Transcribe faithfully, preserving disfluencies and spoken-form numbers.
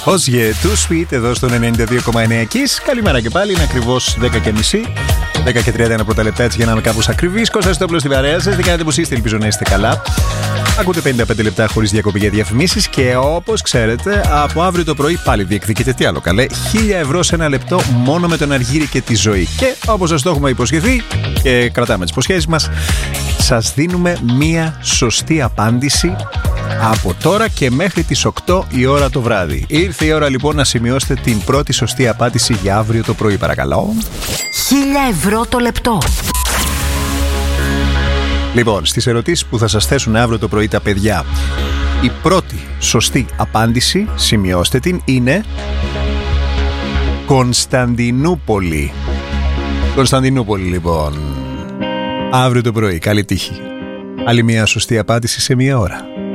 Ως για του Sweet εδώ στον ενενήντα δύο κόμμα εννέα Kiss. Καλημέρα και πάλι, είναι ακριβώς δέκα και μισή. δέκα και τριάντα ένα πρώτα λεπτά, έτσι για να είμαι κάπως ακριβής. Κώστας Τόπουλος στην παρέα σας. Δεν κάνετε πως είστε, ελπίζω να είστε καλά. Ακούτε πενήντα πέντε λεπτά χωρίς διακοπή για διαφημίσεις. Και όπως ξέρετε, από αύριο το πρωί πάλι διεκδικείτε τι άλλο καλέ. χίλια ευρώ σε ένα λεπτό μόνο με τον Αργύρι και τη ζωή. Και όπως σας το έχουμε υποσχεθεί και κρατάμε τις υποσχέσεις μας, σας δίνουμε μία σωστή απάντηση από τώρα και μέχρι τις οκτώ η ώρα το βράδυ. Ήρθε η ώρα λοιπόν να σημειώσετε την πρώτη σωστή απάντηση για αύριο το πρωί, παρακαλώ. Χίλια ευρώ το λεπτό. Λοιπόν, στις ερωτήσεις που θα σας θέσουν αύριο το πρωί τα παιδιά, η πρώτη σωστή απάντηση, σημειώστε την, είναι Κωνσταντινούπολη. Κωνσταντινούπολη λοιπόν. Αύριο το πρωί, καλή τύχη. Άλλη μια σωστή απάντηση σε μια ώρα.